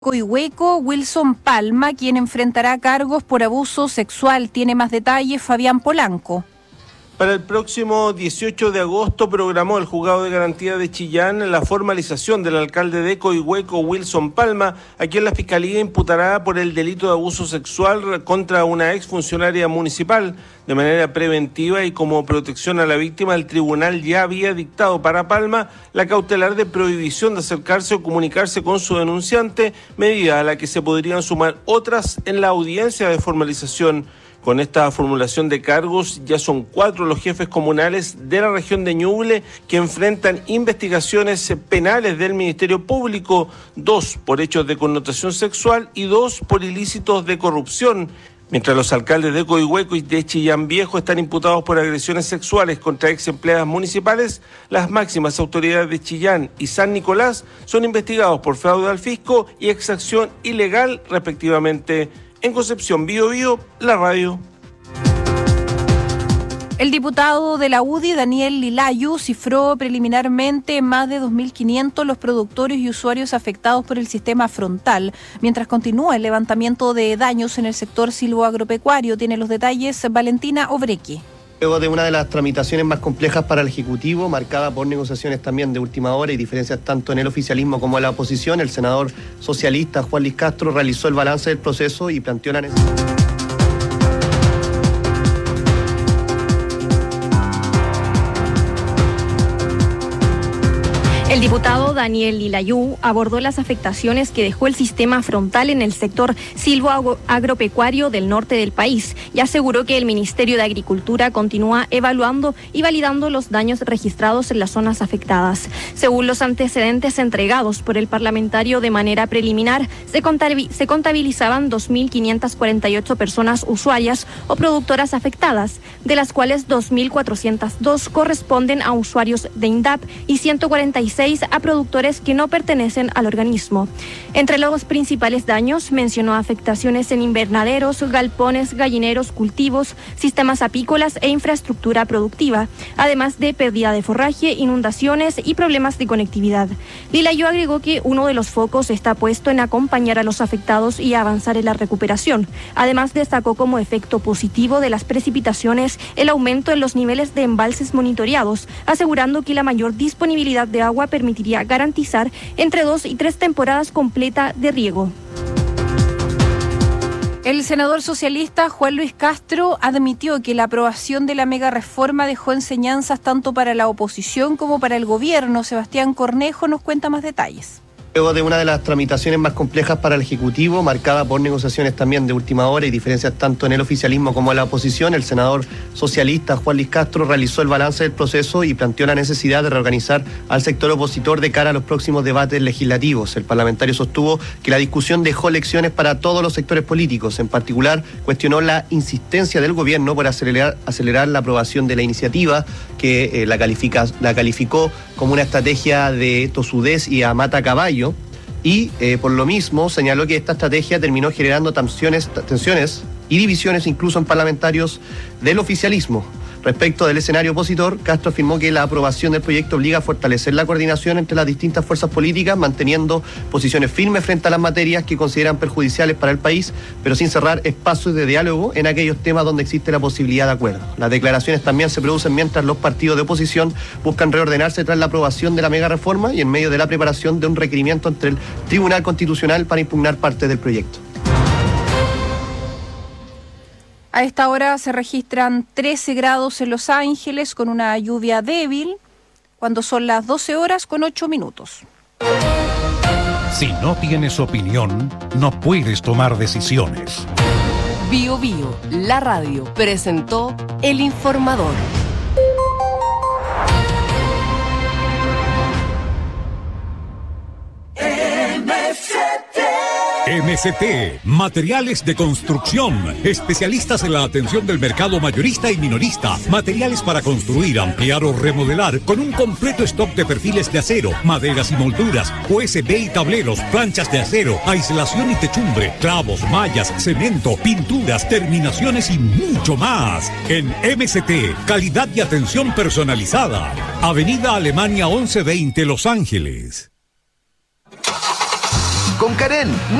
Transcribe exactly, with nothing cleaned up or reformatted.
Coihueco, Wilson Palma, quien enfrentará cargos por abuso sexual. Tiene más detalles Fabián Polanco. Para el próximo dieciocho de agosto programó el Juzgado de Garantía de Chillán la formalización del alcalde de Coihueco, Wilson Palma, a quien la Fiscalía imputará por el delito de abuso sexual contra una exfuncionaria municipal. De manera preventiva y como protección a la víctima, el tribunal ya había dictado para Palma la cautelar de prohibición de acercarse o comunicarse con su denunciante, medida a la que se podrían sumar otras en la audiencia de formalización. Con esta formulación de cargos, ya son cuatro los jefes comunales de la región de Ñuble que enfrentan investigaciones penales del Ministerio Público, dos por hechos de connotación sexual y dos por ilícitos de corrupción. Mientras los alcaldes de Coihueco y de Chillán Viejo están imputados por agresiones sexuales contra ex empleadas municipales, las máximas autoridades de Chillán y San Nicolás son investigados por fraude al fisco y exacción ilegal, respectivamente. En Concepción, Bío Bío, la radio. El diputado de la U D I, Daniel Lilayu, cifró preliminarmente en más de dos mil quinientos los productores y usuarios afectados por el sistema frontal, mientras continúa el levantamiento de daños en el sector silvoagropecuario. Tiene los detalles Valentina Obrequi. Luego de una de las tramitaciones más complejas para el Ejecutivo, marcada por negociaciones también de última hora y diferencias tanto en el oficialismo como en la oposición, el senador socialista Juan Luis Castro realizó el balance del proceso y planteó la necesidad. El diputado Daniel Lilayu abordó las afectaciones que dejó el sistema frontal en el sector silvoagropecuario del norte del país y aseguró que el Ministerio de Agricultura continúa evaluando y validando los daños registrados en las zonas afectadas. Según los antecedentes entregados por el parlamentario de manera preliminar, se contabilizaban dos mil quinientas cuarenta y ocho personas usuarias o productoras afectadas, de las cuales dos mil cuatrocientos dos corresponden a usuarios de INDAP y ciento cuarenta y seis a productores que no pertenecen al organismo. Entre los principales daños mencionó afectaciones en invernaderos, galpones, gallineros, cultivos, sistemas apícolas e infraestructura productiva, además de pérdida de forraje, inundaciones y problemas de conectividad. Lilayu agregó que uno de los focos está puesto en acompañar a los afectados y avanzar en la recuperación. Además, destacó como efecto positivo de las precipitaciones el aumento en los niveles de embalses monitoreados, asegurando que la mayor disponibilidad de agua permitiría garantizar entre dos y tres temporadas completa de riego. El senador socialista Juan Luis Castro admitió que la aprobación de la mega reforma dejó enseñanzas tanto para la oposición como para el gobierno. Sebastián Cornejo nos cuenta más detalles. Luego de una de las tramitaciones más complejas para el Ejecutivo, marcada por negociaciones también de última hora y diferencias tanto en el oficialismo como en la oposición, el senador socialista Juan Luis Castro realizó el balance del proceso y planteó la necesidad de reorganizar al sector opositor de cara a los próximos debates legislativos. El parlamentario sostuvo que la discusión dejó lecciones para todos los sectores políticos. En particular, cuestionó la insistencia del gobierno por acelerar, acelerar la aprobación de la iniciativa, que eh, la, califica, la calificó como una estrategia de tosudez y a mata caballo. Y eh, por lo mismo señaló que esta estrategia terminó generando tensiones, tensiones y divisiones incluso en parlamentarios del oficialismo. Respecto del escenario opositor, Castro afirmó que la aprobación del proyecto obliga a fortalecer la coordinación entre las distintas fuerzas políticas, manteniendo posiciones firmes frente a las materias que consideran perjudiciales para el país, pero sin cerrar espacios de diálogo en aquellos temas donde existe la posibilidad de acuerdo. Las declaraciones también se producen mientras los partidos de oposición buscan reordenarse tras la aprobación de la mega reforma y en medio de la preparación de un requerimiento ante el Tribunal Constitucional para impugnar parte del proyecto. A esta hora se registran trece grados en Los Ángeles con una lluvia débil, cuando son las doce horas con ocho minutos. Si no tienes opinión, no puedes tomar decisiones. Bío Bío, la radio, presentó El Informador. M C T, materiales de construcción, especialistas en la atención del mercado mayorista y minorista, materiales para construir, ampliar o remodelar, con un completo stock de perfiles de acero, maderas y molduras, U S B y tableros, planchas de acero, aislación y techumbre, clavos, mallas, cemento, pinturas, terminaciones y mucho más. En M C T, calidad y atención personalizada. Avenida Alemania once veinte, Los Ángeles. con Karen.